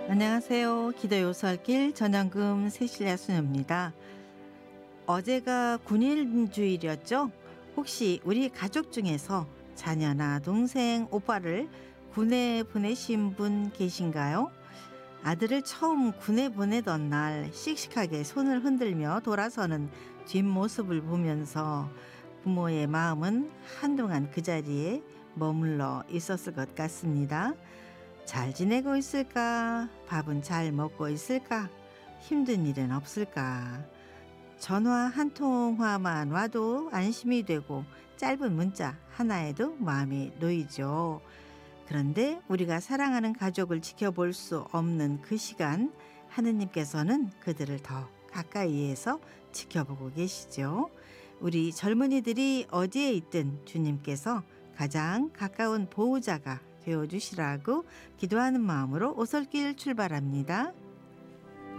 안녕하세요. 기도 요설길 전영금 세실야 수녀입니다. 어제가 군인주일이었죠? 혹시 우리 가족 중에서 자녀나 동생, 오빠를 군에 보내신 분 계신가요? 아들을 처음 군에 보내던 날 씩씩하게 손을 흔들며 돌아서는 뒷모습을 보면서 부모의 마음은 한동안 그 자리에 머물러 있었을 것 같습니다. 잘 지내고 있을까? 밥은 잘 먹고 있을까? 힘든 일은 없을까? 전화 한 통화만 와도 안심이 되고 짧은 문자 하나에도 마음이 놓이죠. 그런데 우리가 사랑하는 가족을 지켜볼 수 없는 그 시간, 하느님께서는 그들을 더 가까이에서 지켜보고 계시죠. 우리 젊은이들이 어디에 있든 주님께서 가장 가까운 보호자가 되어주시라고 기도하는 마음으로 오솔길 출발합니다.